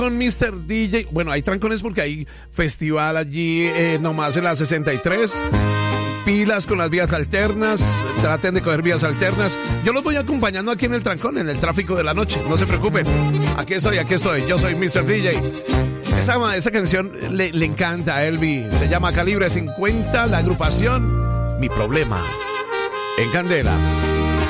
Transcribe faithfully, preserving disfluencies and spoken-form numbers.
con mister D J. Bueno, hay trancones porque hay festival allí eh, nomás en la sesenta y tres. Pilas con las vías alternas, traten de coger vías alternas. Yo los voy acompañando aquí en el trancón, en el tráfico de la noche, no se preocupen. Aquí estoy, aquí estoy, yo soy mister D J. Esa, esa canción le, le encanta a Elvi, se llama Calibre cincuenta, la agrupación Mi Problema, en Candela.